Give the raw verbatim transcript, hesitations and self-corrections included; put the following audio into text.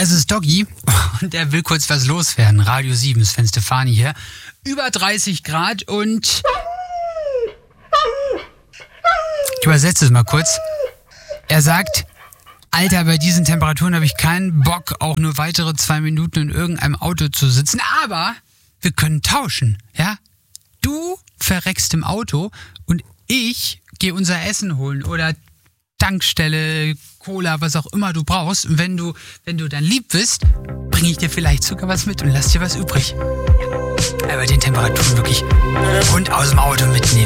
Das ist Doggy und der will kurz was loswerden. Radio sieben, Sven Stefani hier. Über dreißig Grad und... Ich übersetze es mal kurz. Er sagt, Alter, bei diesen Temperaturen habe ich keinen Bock, auch nur weitere zwei Minuten in irgendeinem Auto zu sitzen. Aber wir können tauschen, ja? Du verreckst im Auto und ich gehe unser Essen holen oder Tankstelle, Cola, was auch immer du brauchst. Und wenn du, wenn du dann lieb bist, bringe ich dir vielleicht sogar was mit und lass dir was übrig. Ja. Aber bei den Temperaturen wirklich Hund aus dem Auto mitnehmen.